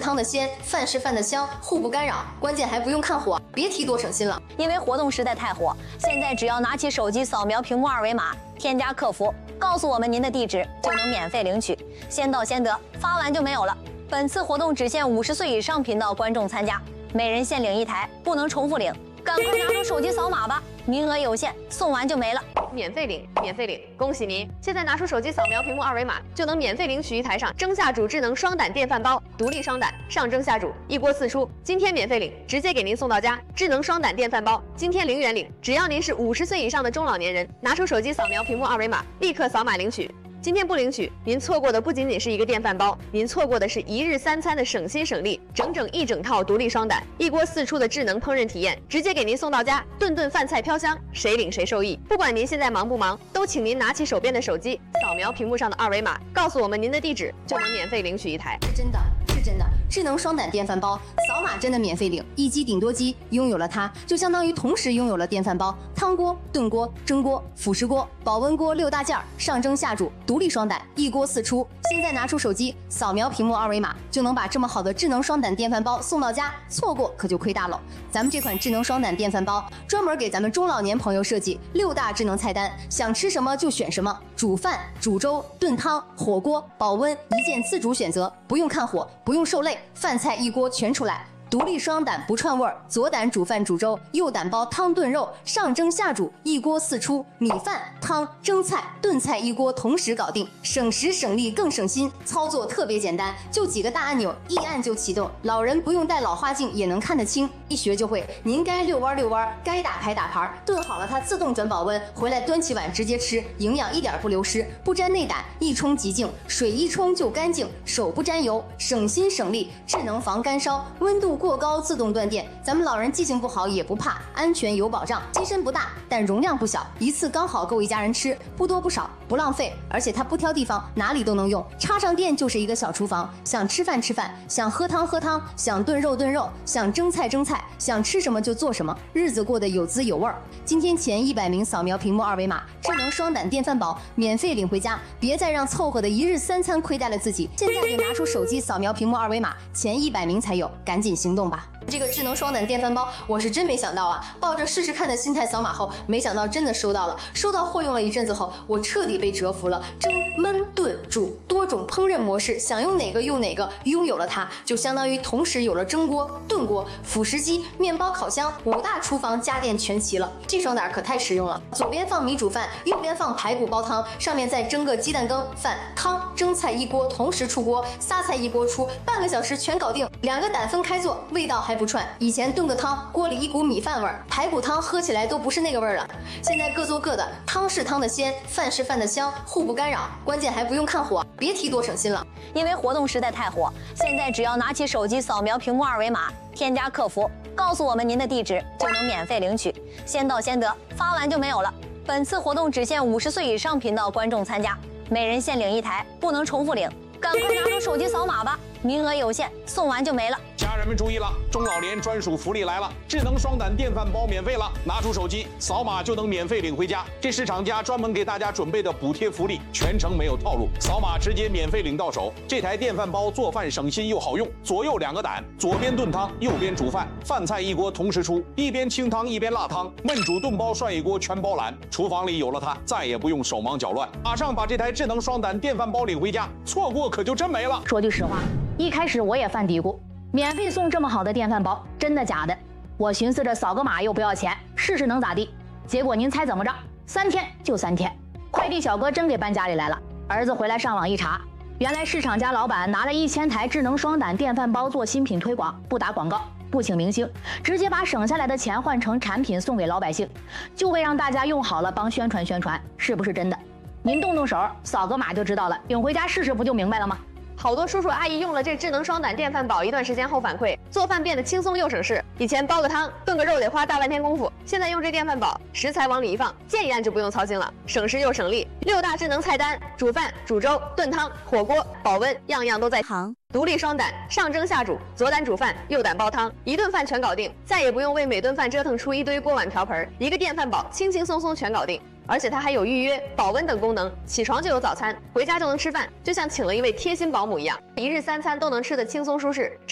汤的鲜，饭是饭的香，互不干扰，关键还不用看火，别提多省心了。 因为活动实在太火，现在只要拿起手机扫描屏幕二维码，添加客服，告诉我们您的地址，就能免费领取，先到先得，发完就没有了。本次活动只限50岁以上频道观众参加，每人限领1台，不能重复领。赶快拿出手机扫码吧，名额有限，送完就没了。 免费领，免费领！恭喜您！现在拿出手机扫描屏幕二维码，就能免费领取1台上蒸下煮智能双胆电饭煲，独立双胆，上蒸下煮，一锅4出。今天免费领，直接给您送到家。智能双胆电饭煲，今天0元领，只要您是50岁以上的中老年人，拿出手机扫描屏幕二维码，立刻扫码领取。今天不领取，您错过的不仅仅是一个电饭煲，您错过的是1日3餐的省心省力，整一整套独立双胆，一锅4出的智能烹饪体验，直接给您送到家，顿顿饭菜飘香，谁领谁受益。不管您现在忙不忙，都请您拿起手边的手机，扫描屏幕上的二维码，告诉我们您的地址，就能免费领取1台。 是真的，是真的。智能双胆电饭煲，扫码真的免费领，一机顶多机，拥有了它，就相当于同时拥有了电饭煲、汤锅、炖锅、蒸锅、辅食锅、保温锅6大件，上蒸下煮，独立双胆，一锅4出。现在拿出手机，扫描屏幕二维码，就能把这么好的智能双胆电饭煲送到家，错过可就亏大了。咱们这款智能双胆电饭煲，专门给咱们中老年朋友设计6大智能菜单，想吃什么就选什么，煮饭、煮粥、炖汤、火锅、保温，一键自主选择，不用看火，不用受累，饭菜一锅全出来。独立双胆不串味儿，左胆煮饭煮粥，右胆煲汤炖肉，上蒸下煮，一锅4出，米饭、汤、蒸菜、炖菜一锅同时搞定，省时省力更省心，操作特别简单，就几个大按钮，一按就启动，老人不用戴老花镜也能看得清，一学就会。您该遛弯遛弯，该打牌打牌，炖好了它自动转保温，回来端起碗直接吃，营养一点不流失，不沾内胆，一冲即净，水一冲就干净，手不沾油，省心省力，智能防干烧，温度过高自动断电，咱们老人记性不好也不怕，安全有保障。机身不大，但容量不小，一次刚好够一家人吃，不多不少，不浪费，而且它不挑地方，哪里都能用。插上电就是一个小厨房，想吃饭吃饭，想喝汤喝汤，想炖肉炖肉，想蒸菜蒸菜，想吃什么就做什么，日子过得有滋有味儿。今天前100名扫描屏幕二维码，智能双胆电饭煲免费领回家，别再让凑合的1日3餐亏待了自己。现在就拿出手机扫描屏幕二维码，前100名才有，赶紧行动吧。这个智能双胆电饭煲，我是真没想到啊！抱着试试看的心态扫码后，没想到真的收到了。收到货用了一阵子后，我彻底被折服了。蒸、焖、炖、煮多种烹饪模式，想用哪个用哪个，拥有了它，就相当于同时有了蒸锅、炖锅、辅食机、面包烤箱，5大厨房家电全齐了。这双胆可太实用了，左边放米煮饭，右边放排骨煲汤，上面再蒸个鸡蛋羹、饭、汤、蒸菜一锅同时出锅，仨菜一锅出，半个小时全搞定。2个胆分开做，味道还不串。以前炖个汤，锅里一股米饭味儿，排骨汤喝起来都不是那个味儿了。现在各做各的，汤是汤的鲜，饭是饭的香，互不干扰，关键还不用看火，别提多省心了。 因为活动实在太火，现在只要拿起手机扫描屏幕二维码，添加客服，告诉我们您的地址，就能免费领取，先到先得，发完就没有了。本次活动只限50岁以上频道观众参加，每人限领1台，不能重复领。赶快拿出手机扫码吧，名额有限，送完就没了。 家人们注意了，中老年专属福利来了！智能双胆电饭煲免费了，拿出手机扫码就能免费领回家。这是厂家专门给大家准备的补贴福利，全程没有套路，扫码直接免费领到手。这台电饭煲做饭省心又好用，左右2个胆，左边炖汤，右边煮饭，饭菜一锅同时出，一边清汤一边辣汤，焖煮炖煲涮一锅全包揽。厨房里有了它，再也不用手忙脚乱。马上把这台智能双胆电饭煲领回家，错过可就真没了。 说句实话，一开始我也犯嘀咕，免费送这么好的电饭煲，真的假的？我寻思着扫个码又不要钱，试试能咋地？结果您猜怎么着？3天就3天，快递小哥真给搬家里来了。儿子回来上网一查，原来市场家老板拿了1000台智能双胆电饭煲做新品推广，不打广告，不请明星，直接把省下来的钱换成产品送给老百姓，就为让大家用好了帮宣传宣传，是不是真的？您动动手，扫个码就知道了，领回家试试不就明白了吗？ 好多叔叔阿姨用了这智能双胆电饭煲一段时间后反馈，做饭变得轻松又省事。以前煲个汤、炖个肉得花大半天功夫，现在用这电饭煲，食材往里一放，键一按就不用操心了，省时又省力。6大智能菜单，煮饭、煮粥、炖汤、火锅、保温，样样都在行。独立双胆，上蒸下煮，左胆煮饭，右胆煲汤，一顿饭全搞定，再也不用为每顿饭折腾出一堆锅碗瓢盆，一个电饭煲轻轻松松全搞定。而且它还有预约、保温等功能，起床就有早餐，回家就能吃饭，就像请了一位贴心保姆一样，1日3餐都能吃得轻松舒适。